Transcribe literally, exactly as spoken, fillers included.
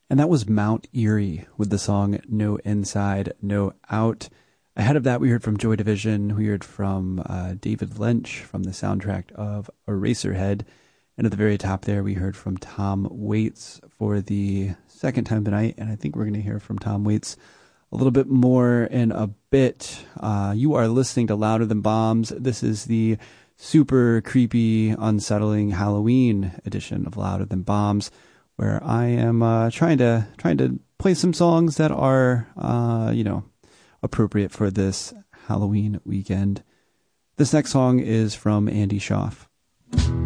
And that was Mount Erie with the song No Inside, No Out. Ahead of that, we heard from Joy Division. We heard from uh, David Lynch from the soundtrack of Eraserhead. And at the very top there, we heard from Tom Waits for the second time tonight. And I think we're going to hear from Tom Waits a little bit more in a bit. Uh, you are listening to Louder Than Bombs. This is the super creepy, unsettling Halloween edition of Louder Than Bombs, where I am uh, trying to trying to play some songs that are, uh, you know, appropriate for this Halloween weekend. This next song is from Andy Schaaf.